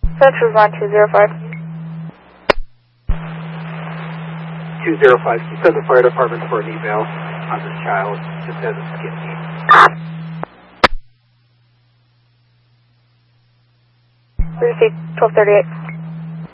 Central line 205. 205, can you send the fire department for an email on this child? Just has a skin knee. Receipt 1238.